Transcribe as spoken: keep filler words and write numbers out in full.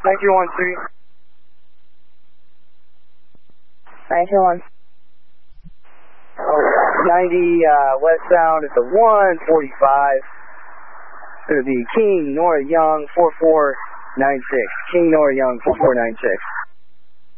nine two one three. nine two one. ninety uh, westbound at the one forty-five. It's going to be King Nora Young four four nine six. King Nora Young four four nine six.